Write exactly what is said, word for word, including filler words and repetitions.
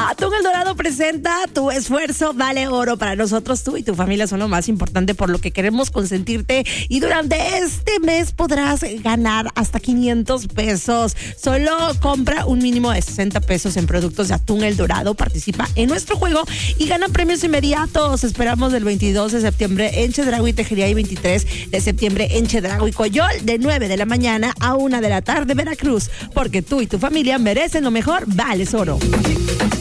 Atún El Dorado presenta Tu esfuerzo vale oro. Para nosotros, tú y tu familia son lo más importante, por lo que queremos consentirte. Y durante este mes podrás ganar hasta quinientos pesos. Solo compra un mínimo de sesenta pesos en productos de Atún El Dorado. Participa en nuestro juego y gana premios inmediatos. Esperamos del veintidós de septiembre en Chedraui, Tejería, y veintitrés de septiembre en Chedraui, Coyol, de nueve de la mañana a una de la tarde, Veracruz. Porque tú y tu familia merecen lo mejor. Vales oro.